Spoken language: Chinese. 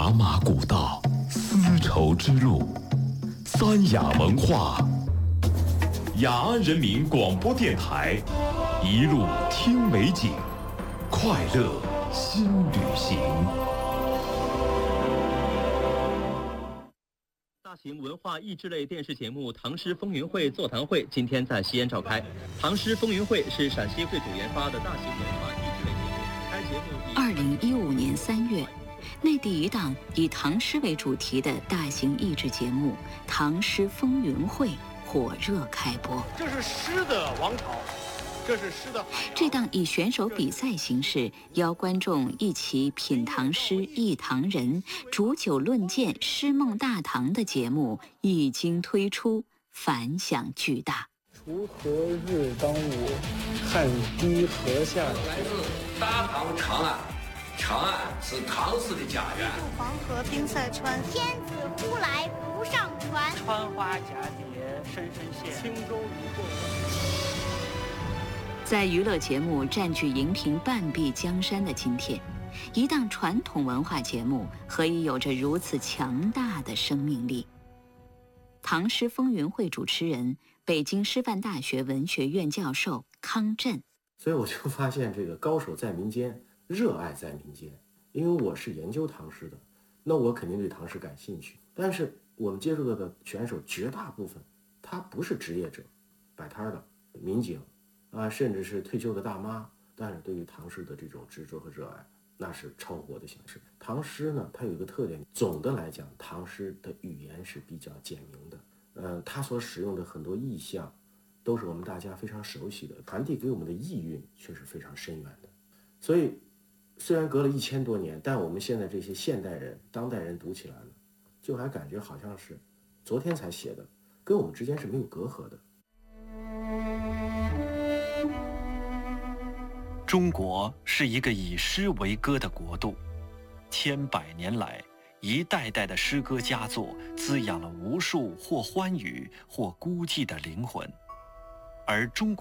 茶马古道，丝绸之路，三雅文化，雅安人民广播电台，一路听美景，快乐新旅行。 大型文化益智类电视节目《唐诗风云会》座谈会今天在西安召开。唐诗风云会是陕西会主研发的大型文化益智类节目。该节目 2015年3月，内地一档以唐诗为主题的大型益智节目《唐诗风云会》火热开播。 这是诗的王朝，这是诗的海洋。 这档以选手比赛形式邀观众一起品唐诗、忆唐人、煮酒论剑、诗梦大唐的节目一经推出，反响巨大。 锄禾日当午，汗滴禾下。 来自大唐长安，长安是唐诗的家园。 黄河冰塞川，天子呼来不上船。 穿花蛱蝶，深深陷。轻舟已过万。 在娱乐节目占据荧屏半壁江山的今天，一档传统文化节目何以有着如此强大的生命力？唐诗风云会主持人，北京师范大学文学院教授康震。 所以我就发现，这个高手在民间，热爱在民间。因为我是研究唐诗的，那我肯定对唐诗感兴趣。但是我们接触到的选手绝大部分，他不是职业者，摆摊的民警啊，甚至是退休的大妈，但是对于唐诗的这种执着和热爱，那是超乎我的想象。唐诗呢，它有一个特点，总的来讲，唐诗的语言是比较简明的，它所使用的很多意象，都是我们大家非常熟悉的，传递给我们的意蕴却是非常深远的。所以，虽然隔了1000多年，但我们现在这些现代人、当代人读起来呢，就还感觉好像是昨天才写的，跟我们之间是没有隔阂的。 中国是一个以诗为歌的国度，千百年来，一代代的诗歌佳作滋养了无数或欢愉或孤寂的灵魂，而中国